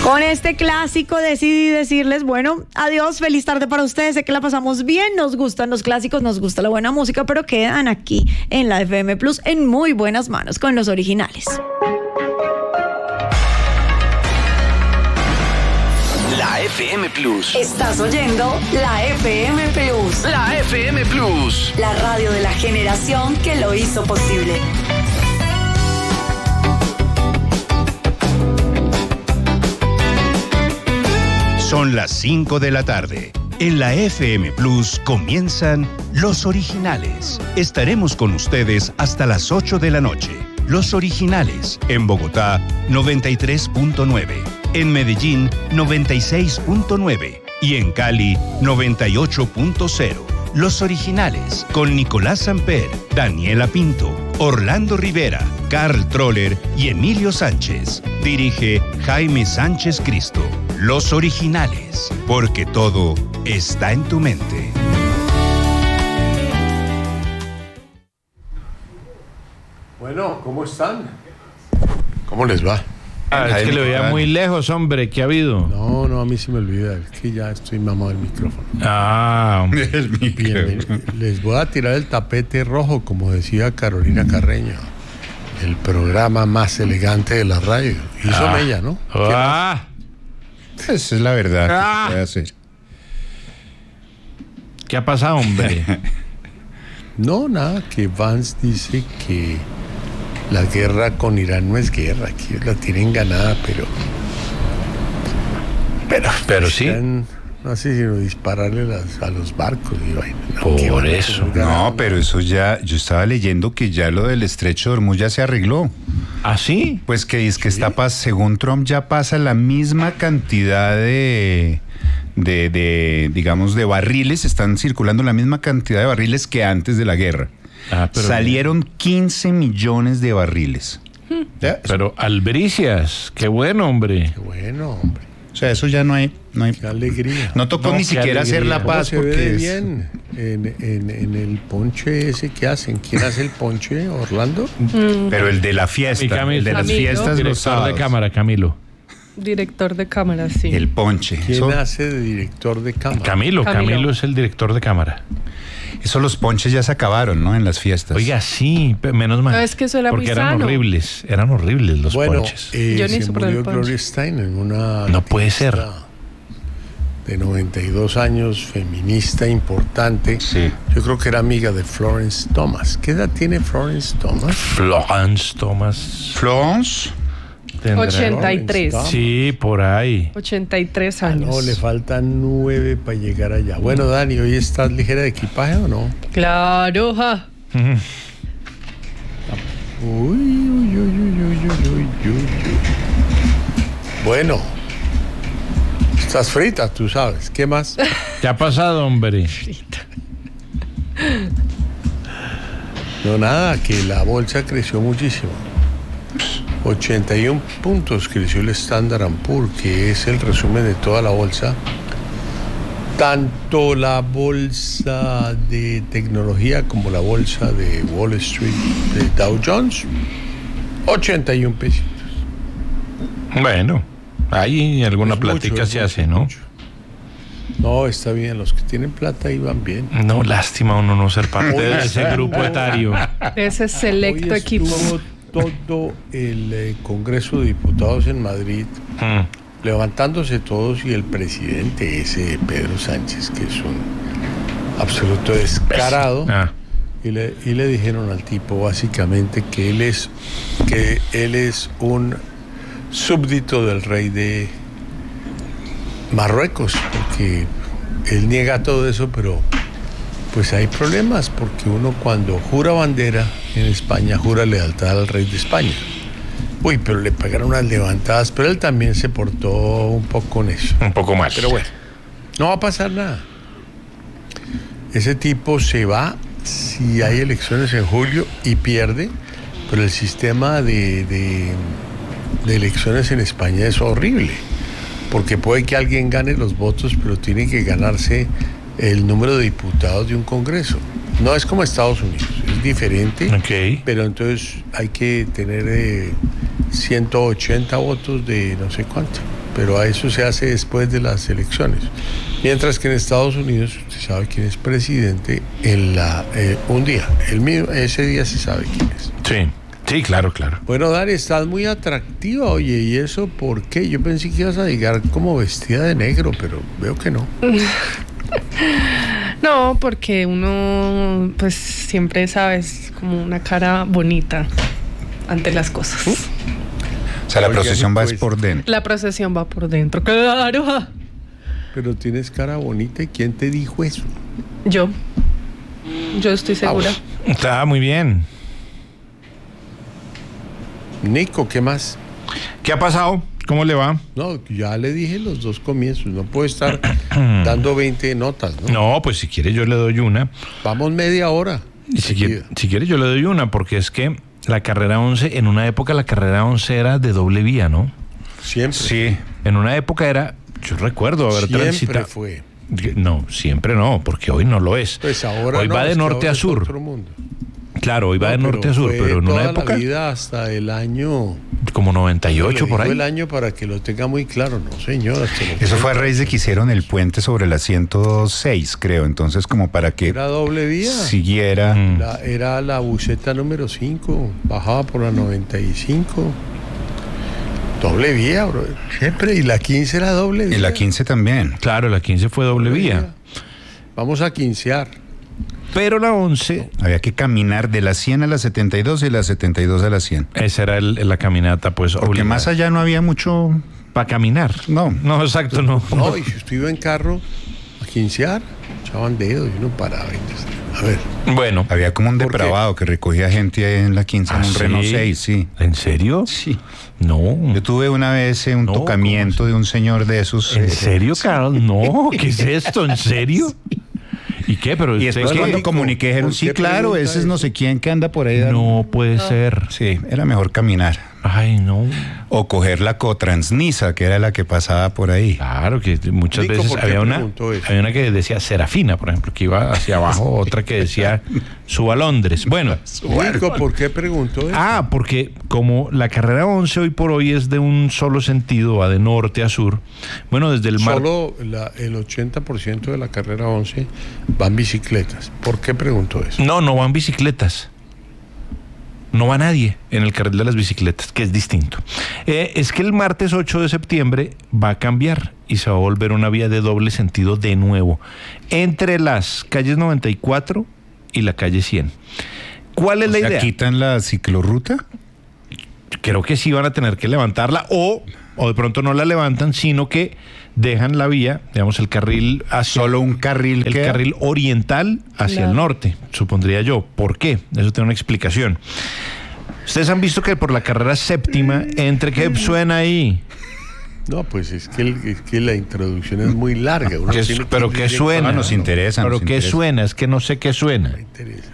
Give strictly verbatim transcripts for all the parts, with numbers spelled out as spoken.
Con este clásico decidí decirles, bueno, adiós, feliz tarde para ustedes, sé que la pasamos bien, nos gustan los clásicos, nos gusta la buena música, pero quedan aquí en la F M Plus en muy buenas manos con los originales. La F M Plus. Estás oyendo la F M Plus. La F M Plus. La radio de la generación que lo hizo posible. Son las cinco de la tarde. En la F M Plus comienzan Los Originales. Estaremos con ustedes hasta las ocho de la noche. Los Originales, en Bogotá, noventa y tres punto nueve. En Medellín, noventa y seis punto nueve. Y en Cali, noventa y ocho punto cero. Los Originales, con Nicolás Samper, Daniela Pinto, Orlando Rivera, Carl Troller y Emilio Sánchez. Dirige Jaime Sánchez Cristo. Los Originales, porque todo está en tu mente. Bueno, ¿cómo están? ¿Cómo les va? Ah, es que le veía muy lejos, hombre. ¿Qué ha habido? No, no, a mí se me olvida. Es que ya estoy mamado del micrófono. Ah, el micrófono. Les voy a tirar el tapete rojo, como decía Carolina Carreño. El programa más elegante de la radio. Hizo ah. ella, ¿no? Ah. Esa es la verdad ah. que puede hacer. ¿Qué ha pasado, hombre? No, nada, que Vance dice que la guerra con Irán no es guerra, que la tienen ganada, pero... Pero, pero sí. Están, no sé, sino dispararle las, a los barcos. Y vaina. No, por eso. No, pero eso ya, yo estaba leyendo que ya lo del estrecho de Hormuz ya se arregló. ¿Ah, sí? Pues que es que está, según Trump, ya pasa la misma cantidad de, de, de, digamos, de barriles, están circulando la misma cantidad de barriles que antes de la guerra. Ah, pero salieron quince millones de barriles. ¿Ya? Pero albricias, qué bueno, hombre. Qué bueno, hombre. O sea, eso ya no hay... No hay qué alegría. No tocó no, ni siquiera alegría. hacer la paz. Se porque ve es... bien en, en, en el ponche ese que hacen. ¿Quién hace el ponche? ¿Orlando? Mm. Pero el de la fiesta, Camilo, el de las Camilo. fiestas los Director sábados. de cámara, Camilo. Director de cámara, sí. El ponche. ¿Quién Eso, hace de director de cámara? Camilo, Camilo, Camilo. es el director de cámara. eso los ponches ya se acabaron, ¿no? En las fiestas. Oiga, sí, pe- menos mal. No, es que eso era porque muy eran sano. horribles, eran horribles los Bueno, ponches. eh, Yo ni se supe del murió ponche. Gloria Steinem en una... No puede ser. artista de noventa y dos años, feminista importante. Sí. Yo creo que era amiga de Florence Thomas. ¿Qué edad tiene Florence Thomas? Florence Thomas. Florence. tendrá- ochenta y tres. Florence Thomas. Sí, por ahí. ochenta y tres Ah, años. no, le faltan nueve para llegar allá. Bueno, Dani, ¿hoy estás ligera de equipaje o no? Claro, ja. Uy, uy, uy, uy, uy, uy, uy, uy. Bueno, estás frita, tú sabes. ¿Qué más? ¿Qué ha pasado, hombre? No, nada, que la bolsa creció muchísimo. ochenta y uno puntos creció el Standard and Poor's, que es el resumen de toda la bolsa. Tanto la bolsa de tecnología como la bolsa de Wall Street, de Dow Jones, ochenta y uno pesitos. Bueno, ahí alguna Es mucho, plática es se mucho, hace, ¿no? mucho. No, está bien, los que tienen plata ahí van bien. No, lástima uno no ser parte de ese grupo etario. De ese selecto Hoy equipo. estuvo todo el eh, Congreso de Diputados en Madrid, Mm. levantándose todos, y el presidente ese, Pedro Sánchez, que es un absoluto descarado, Ah, y le, y le dijeron al tipo básicamente que él es, que él es un súbdito del rey de Marruecos, porque él niega todo eso, pero pues hay problemas, porque uno cuando jura bandera en España jura lealtad al rey de España. Uy, pero le pegaron unas levantadas, pero él también se portó un poco necio. un poco más. Pero bueno, no va a pasar nada. Ese tipo se va si hay elecciones en julio y pierde, pero el sistema de, de, de elecciones en España es horrible, porque puede que alguien gane los votos, pero tiene que ganarse el número de diputados de un congreso. No es como Estados Unidos, es diferente, Ok. pero entonces hay que tener eh, ciento ochenta votos de no sé cuánto. pero a eso se hace después de las elecciones. Mientras que en Estados Unidos usted sabe quién es presidente en la eh, un día, el mismo, ese día se sabe quién es. Sí, sí, claro, claro. Bueno, Dari, estás muy atractiva, oye, ¿y eso por qué? Yo pensé que ibas a llegar como vestida de negro, pero veo que no. No, porque uno, pues siempre sabes, como una cara bonita ante las cosas. O sea, la Oiga, procesión va pues, es por dentro. La procesión va por dentro, claro. ja. Pero tienes cara bonita, ¿y quién te dijo eso? Yo. Yo estoy segura. Está muy bien. Nico, ¿qué más? ¿Qué ha pasado? ¿Cómo le va? No, ya le dije los dos comienzos, no puedo estar dando veinte notas, ¿no? No, pues si quiere yo le doy una. Vamos media hora. Y si quiere, si quiere yo le doy una, porque es que la carrera once, en una época la carrera once era de doble vía, ¿no? Siempre. Sí. En una época era, yo recuerdo haber Siempre transitado. fue. No, siempre no, porque hoy no lo es. Pues ahora hoy no, va de es que norte ahora a es sur. otro mundo. Claro, hoy va No, de norte pero a sur, fue pero en toda una época la vida hasta el año como noventa y ocho Le por digo ahí. el año para que lo tenga muy claro, no señor. hasta los Eso fue a treinta. raíz de que hicieron el puente sobre la ciento seis, creo. Entonces, como para que Era doble vía. siguiera. Mm. La- era la buseta número cinco, bajaba por la noventa y cinco. Doble vía, bro. Siempre. Y la quince era doble vía. Y la quince también. Claro, la quince fue doble vía. Vamos a quincear. Pero la once, Había que caminar de la cien a la setenta y dos y de la setenta y dos a la cien. esa era el- la caminata, pues Porque obligada. más allá no había mucho. Para caminar. No. No, exacto, no. No, y si usted iba en carro a quincear, echaban dedos y uno paraba. y- A ver, Bueno. Había como un ¿Por qué? depravado que recogía gente ahí en la quince en ¿Ah, un sí? Renault seis, sí. ¿En serio? Sí. No. Yo tuve una vez eh, un No, tocamiento ¿cómo así? de un señor de esos. ¿En eh, serio, Carol? No, ¿qué es esto? ¿En serio? ¿Y qué? Pero Y usted después qué? cuando Nico, comuniqué dijeron, ¿por sí, qué claro, pregunta ese es no eso? sé quién que anda por ahí. dando-". No puede ser. Sí, era mejor caminar. Ay, no. O coger la Cotransnisa, que era la que pasaba por ahí. Claro que muchas Nico, veces ¿por qué había una, preguntó eso? había una que decía Serafina, por ejemplo, que iba hacia abajo, otra que decía suba a Londres. Bueno. Nico, ¿por qué preguntó eso? Ah, porque como la carrera once hoy por hoy es de un solo sentido, va de norte a sur, bueno, desde el mar... Solo la- el ochenta por ciento de la carrera once van bicicletas. ¿Por qué preguntó eso? No, no van bicicletas. No va nadie en el carril de las bicicletas, que es distinto. Eh, es que el martes ocho de septiembre va a cambiar y se va a volver una vía de doble sentido de nuevo, entre las calles noventa y cuatro y la calle cien. ¿Cuál es O la sea, idea? ¿quitan la ciclorruta? Creo que sí van a tener que levantarla o, o de pronto no la levantan, sino que dejan la vía, digamos, el carril hacia... Solo un carril el queda. carril oriental hacia Claro. el norte, supondría yo. ¿Por qué? Eso tiene una explicación. Ustedes han visto que por la carrera séptima, entre qué suena ahí. No, pues es que, el- es que la introducción es muy larga. uno ¿Qué su- tiene que pero ir qué directo suena? a- Ah, nos interesa. Pero nos qué interesa. suena, es que no sé qué suena. Me interesa.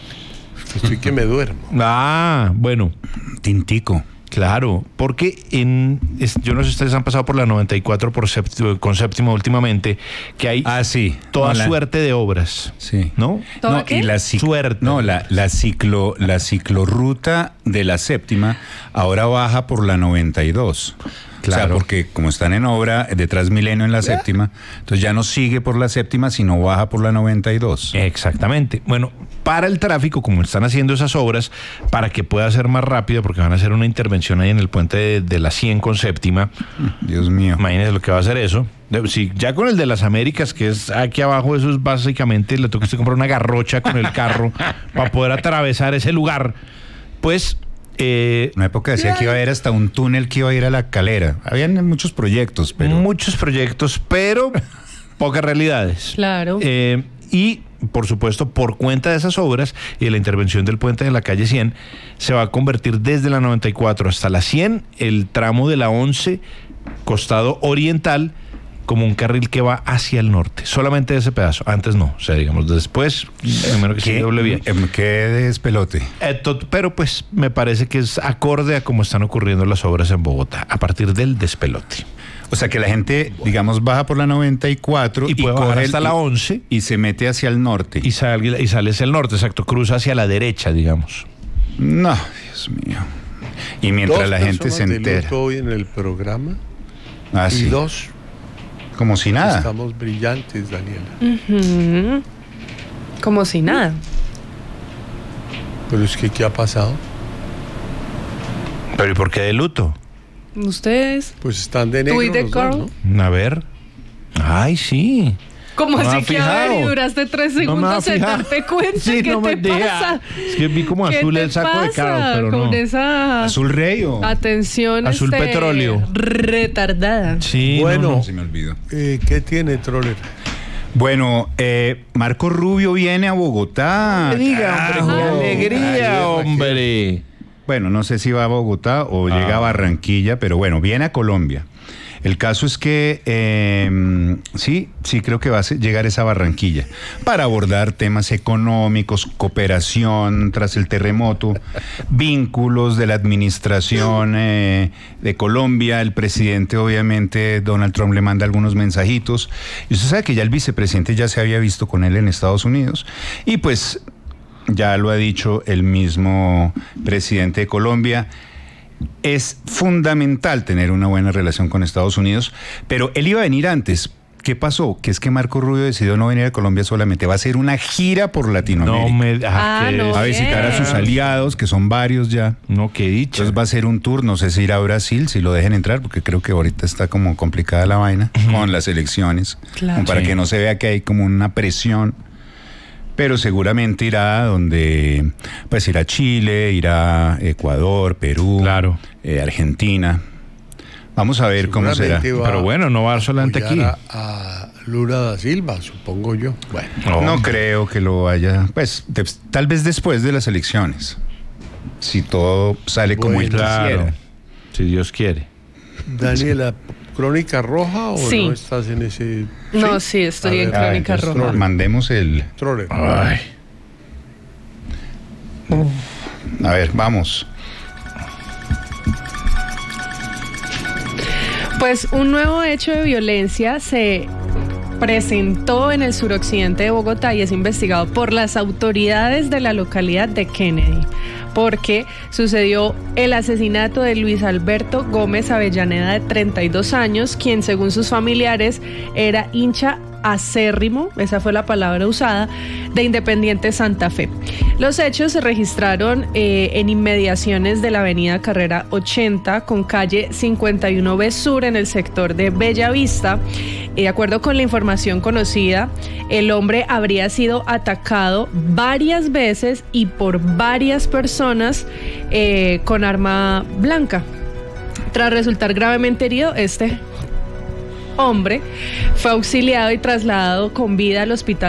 Es que estoy que me duermo. Ah, bueno, Tintico. claro, porque en es- yo no sé si ustedes han pasado por la noventa y cuatro por séptimo, con séptimo últimamente, que hay Ah, sí. toda No, la- suerte de obras, Sí. ¿no? ¿Toda No, qué? y la cic- Suerte. No, la, la ciclo, la ciclorruta de la séptima ahora baja por la noventa y dos. O sea, Claro. porque como están en obra de Transmilenio en la séptima, entonces ya no sigue por la séptima, sino baja por la noventa y dos. Exactamente. Bueno, para el tráfico, como están haciendo esas obras, para que pueda ser más rápido, porque van a hacer una intervención ahí en el puente de, de la cien con séptima. Dios mío. Imagínense lo que va a hacer eso. De- Si ya con el de las Américas, que es aquí abajo, eso es básicamente, le toca a usted comprar una garrocha con el carro para poder atravesar ese lugar. Pues... Eh, En una época decía que iba a haber hasta un túnel que iba a ir a la Calera. Habían muchos proyectos, pero muchos proyectos, pero pocas realidades. Claro. Eh, y, por supuesto, por cuenta de esas obras y de la intervención del puente de la calle cien, se va a convertir desde la noventa y cuatro hasta la cien, el tramo de la once, costado oriental, como un carril que va hacia el norte. Solamente ese pedazo. Antes no. O sea, digamos, después, primero que sí, ¿Qué, doble vía. em, qué despelote. Eh, to- pero pues me parece que es acorde a cómo están ocurriendo las obras en Bogotá, a partir del despelote. O sea que la gente, digamos, baja por la noventa y cuatro Y puede bajar coge el- hasta la once. y se mete hacia el norte. Y sale, y sale hacia el norte, exacto, cruza hacia la derecha, digamos. No, Dios mío. Y mientras Dos la gente se personas de entera. luto hoy en el programa. Ah, y sí. dos, Como si nada. estamos brillantes, Daniela. Ujú. Como si nada. Pero es que, ¿qué ha pasado? Pero ¿y por qué de luto? Ustedes. Pues están de negro ¿Tú y de los dos, Carl? ¿no? A ver. Ay, sí. ¿Cómo No me así ha que a ver, fijado. y duraste tres No me segundos ha en fijado. darte cuenta? Sí, ¿Qué no te me diga. pasa? Es que vi como ¿Qué azul te el saco de pasa Carol, pero con no. esa Azul rey o... atención Azul este, petróleo. retardada? Sí, Bueno. no, no. Se me olvidó. Eh, ¿Qué tiene Troller? Bueno, eh, Marco Rubio viene a Bogotá. Diga, hombre, qué Carajo. alegría, Ay, hombre. Bueno, no sé si va a Bogotá o Ah. llega a Barranquilla, pero bueno, viene a Colombia. El caso es que eh, sí, sí creo que va a ser- llegar esa Barranquilla para abordar temas económicos, cooperación tras el terremoto, vínculos de la administración eh, de Colombia. El presidente, obviamente, Donald Trump le manda algunos mensajitos. Y usted sabe que ya el vicepresidente ya se había visto con él en Estados Unidos. Y pues ya lo ha dicho el mismo presidente de Colombia. Es fundamental tener una buena relación con Estados Unidos, pero él iba a venir antes. ¿Qué pasó? Que es que Marco Rubio decidió no venir a Colombia solamente, va a hacer una gira por Latinoamérica. No me. Ah, Ah, qué no. des- Va a visitar a sus Bien. aliados, que son varios ya. No, qué dicha. Entonces va a hacer un tour, no sé si irá a Brasil, si lo dejen entrar, porque creo que ahorita está como complicada la vaina con las elecciones, Claro. como para Sí. que no se vea que hay como una presión. Pero seguramente irá donde, pues irá a Chile, irá a Ecuador, Perú, Claro. eh, Argentina. Vamos a ver cómo será. Seguramente va Pero bueno, no va solamente aquí. apoyar A, a Lula da Silva, supongo yo. Bueno, No Hombre. creo que lo vaya, pues de- tal vez después de las elecciones, si todo sale como él Bueno, quisiera. Claro. Si Dios quiere. Daniela, ¿Crónica Roja o Sí. no estás en ese...? No, sí, estoy A en ver, Crónica entonces, Roja. Troller. Mandemos el... Troller. Ay. A ver, vamos. Pues un nuevo hecho de violencia se presentó en el suroccidente de Bogotá y es investigado por las autoridades de la localidad de Kennedy, porque sucedió el asesinato de Luis Alberto Gómez Avellaneda, de treinta y dos años, quien según sus familiares era hincha acérrimo, esa fue la palabra usada, de Independiente Santa Fe. Los hechos se registraron eh, en inmediaciones de la avenida Carrera ochenta con calle cincuenta y uno B Sur en el sector de Bella Vista. Eh, de acuerdo con la información conocida, el hombre habría sido atacado varias veces y por varias personas eh, con arma blanca. Tras resultar gravemente herido, este hombre fue auxiliado y trasladado con vida al hospital